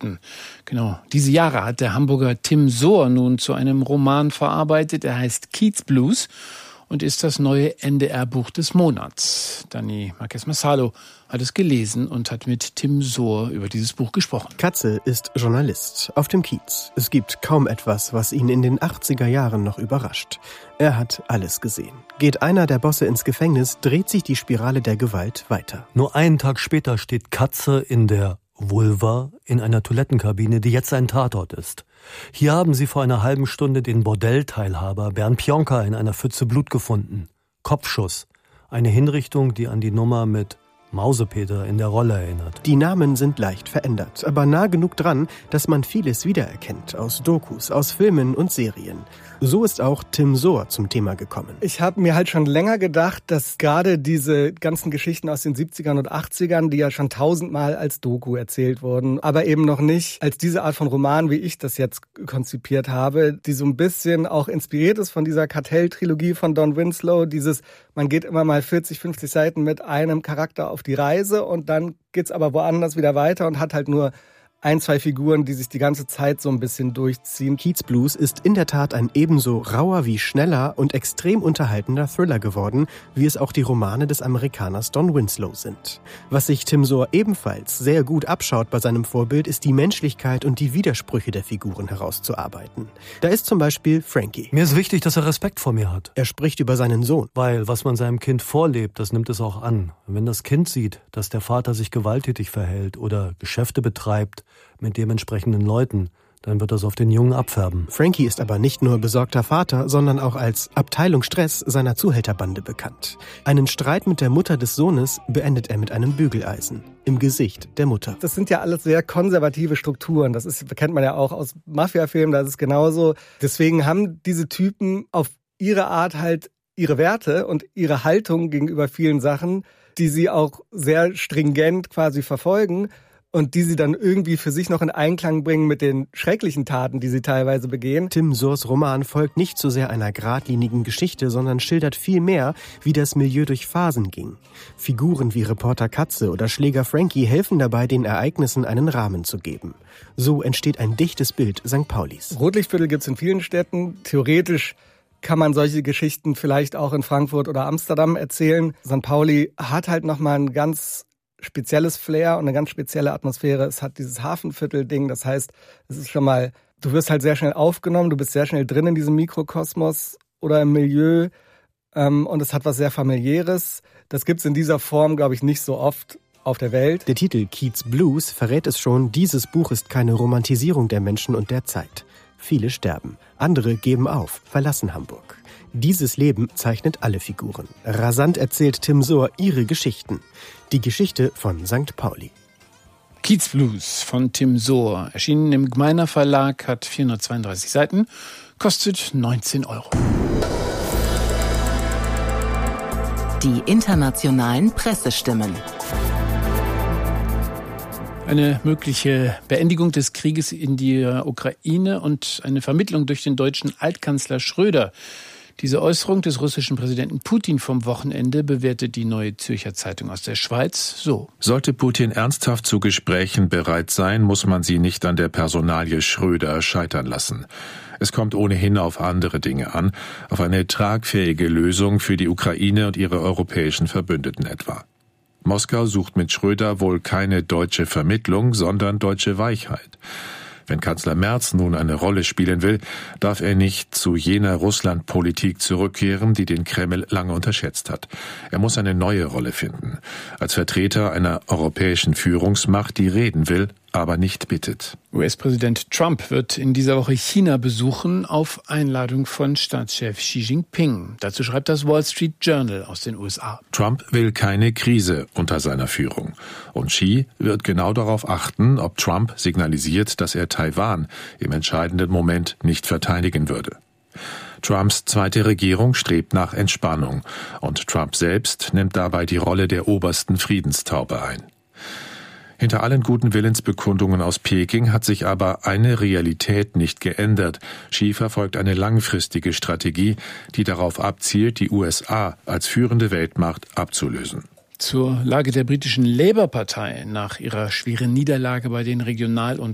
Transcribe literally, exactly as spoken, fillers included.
Weihnachten. Genau, diese Jahre hat der Hamburger Tim Sohr nun zu einem Roman verarbeitet. Er heißt Keats Blues und ist das neue N D R-Buch des Monats. Dani Marquez-Massalo hat es gelesen und hat mit Tim Sohr über dieses Buch gesprochen. Katze ist Journalist auf dem Kiez. Es gibt kaum etwas, was ihn in den achtziger Jahren noch überrascht. Er hat alles gesehen. Geht einer der Bosse ins Gefängnis, dreht sich die Spirale der Gewalt weiter. Nur einen Tag später steht Katze in der Vulva in einer Toilettenkabine, die jetzt ein Tatort ist. Hier haben sie vor einer halben Stunde den Bordellteilhaber Bernd Pionka in einer Pfütze Blut gefunden. Kopfschuss. Eine Hinrichtung, die an die Nummer mit Mausepeter in der Rolle erinnert. Die Namen sind leicht verändert, aber nah genug dran, dass man vieles wiedererkennt aus Dokus, aus Filmen und Serien. So ist auch Tim Sohr zum Thema gekommen. Ich habe mir halt schon länger gedacht, dass gerade diese ganzen Geschichten aus den siebzigern und achtzigern, die ja schon tausendmal als Doku erzählt wurden, aber eben noch nicht als diese Art von Roman, wie ich das jetzt konzipiert habe, die so ein bisschen auch inspiriert ist von dieser Kartell-Trilogie von Don Winslow, dieses, man geht immer mal vierzig, fünfzig Seiten mit einem Charakter auf die Reise und dann geht's aber woanders wieder weiter und hat halt nur ein, zwei Figuren, die sich die ganze Zeit so ein bisschen durchziehen. Keats Blues ist in der Tat ein ebenso rauer wie schneller und extrem unterhaltender Thriller geworden, wie es auch die Romane des Amerikaners Don Winslow sind. Was sich Tim Sohr ebenfalls sehr gut abschaut bei seinem Vorbild, ist die Menschlichkeit und die Widersprüche der Figuren herauszuarbeiten. Da ist zum Beispiel Frankie. Mir ist wichtig, dass er Respekt vor mir hat. Er spricht über seinen Sohn. Weil was man seinem Kind vorlebt, das nimmt es auch an. Wenn das Kind sieht, dass der Vater sich gewalttätig verhält oder Geschäfte betreibt, mit dementsprechenden Leuten, dann wird das auf den Jungen abfärben. Frankie ist aber nicht nur besorgter Vater, sondern auch als Abteilung Stress seiner Zuhälterbande bekannt. Einen Streit mit der Mutter des Sohnes beendet er mit einem Bügeleisen im Gesicht der Mutter. Das sind ja alles sehr konservative Strukturen. Das ist, kennt man ja auch aus Mafia-Filmen, das ist genauso. Deswegen haben diese Typen auf ihre Art halt ihre Werte und ihre Haltung gegenüber vielen Sachen, die sie auch sehr stringent quasi verfolgen. Und die sie dann irgendwie für sich noch in Einklang bringen mit den schrecklichen Taten, die sie teilweise begehen. Tim Sohrs Roman folgt nicht so sehr einer geradlinigen Geschichte, sondern schildert viel mehr, wie das Milieu durch Phasen ging. Figuren wie Reporter Katze oder Schläger Frankie helfen dabei, den Ereignissen einen Rahmen zu geben. So entsteht ein dichtes Bild Sankt Paulis. Rotlichtviertel gibt's in vielen Städten. Theoretisch kann man solche Geschichten vielleicht auch in Frankfurt oder Amsterdam erzählen. Sankt Pauli hat halt nochmal ein ganz spezielles Flair und eine ganz spezielle Atmosphäre. Es hat dieses Hafenviertel-Ding, das heißt, es ist schon mal, du wirst halt sehr schnell aufgenommen, du bist sehr schnell drin in diesem Mikrokosmos oder im Milieu ähm, und es hat was sehr Familiäres. Das gibt's in dieser Form, glaube ich, nicht so oft auf der Welt. Der Titel Keats Blues verrät es schon, dieses Buch ist keine Romantisierung der Menschen und der Zeit. Viele sterben, andere geben auf, verlassen Hamburg. Dieses Leben zeichnet alle Figuren. Rasant erzählt Tim Sohr ihre Geschichten. Die Geschichte von Sankt Pauli. Keats Blues von Tim Sohr, erschienen im Gmeiner Verlag, hat vierhundertzweiunddreißig Seiten, kostet neunzehn Euro. Die internationalen Pressestimmen. Eine mögliche Beendigung des Krieges in der Ukraine und eine Vermittlung durch den deutschen Altkanzler Schröder. Diese Äußerung des russischen Präsidenten Putin vom Wochenende bewertet die Neue Zürcher Zeitung aus der Schweiz so. Sollte Putin ernsthaft zu Gesprächen bereit sein, muss man sie nicht an der Personalie Schröder scheitern lassen. Es kommt ohnehin auf andere Dinge an, auf eine tragfähige Lösung für die Ukraine und ihre europäischen Verbündeten etwa. Moskau sucht mit Schröder wohl keine deutsche Vermittlung, sondern deutsche Weichheit. Wenn Kanzler Merz nun eine Rolle spielen will, darf er nicht zu jener Russlandpolitik zurückkehren, die den Kreml lange unterschätzt hat. Er muss eine neue Rolle finden, als Vertreter einer europäischen Führungsmacht, die reden will, aber nicht bittet. U S-Präsident Trump wird in dieser Woche China besuchen, auf Einladung von Staatschef Xi Jinping. Dazu schreibt das Wall Street Journal aus den U S A. Trump will keine Krise unter seiner Führung. Und Xi wird genau darauf achten, ob Trump signalisiert, dass er Taiwan im entscheidenden Moment nicht verteidigen würde. Trumps zweite Regierung strebt nach Entspannung und Trump selbst nimmt dabei die Rolle der obersten Friedenstaube ein. Hinter allen guten Willensbekundungen aus Peking hat sich aber eine Realität nicht geändert. Xi verfolgt eine langfristige Strategie, die darauf abzielt, die U S A als führende Weltmacht abzulösen. Zur Lage der britischen Labour-Partei nach ihrer schweren Niederlage bei den Regional- und